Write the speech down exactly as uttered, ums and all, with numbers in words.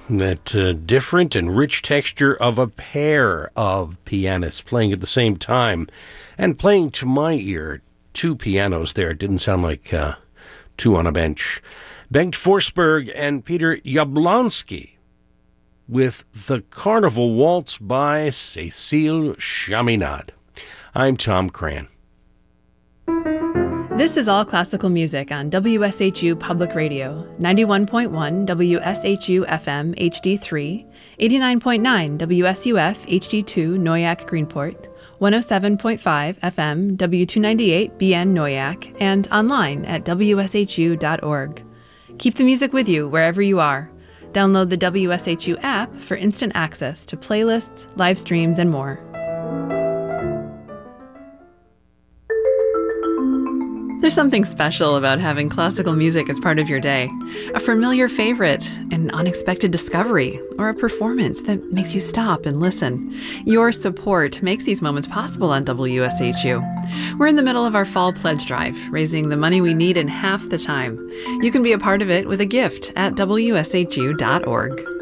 That uh, different and rich texture of a pair of pianists playing at the same time. And playing to my ear, two pianos there. It didn't sound like uh, two on a bench. Bengt Forsberg and Peter Jablonski with The Carnival Waltz by Cécile Chaminade. I'm Tom Cran. This is All Classical Music on W S H U Public Radio, ninety-one point one W S H U F M H D three, eighty-nine point nine W S U F H D two Noyak Greenport, one oh seven point five F M W two ninety-eight B N Noyak, and online at W S H U dot org. Keep the music with you wherever you are. Download the W S H U app for instant access to playlists, live streams, and more. There's something special about having classical music as part of your day. A familiar favorite, an unexpected discovery, or a performance that makes you stop and listen. Your support makes these moments possible on W S H U. We're in the middle of our fall pledge drive, raising the money we need in half the time. You can be a part of it with a gift at W S H U dot org.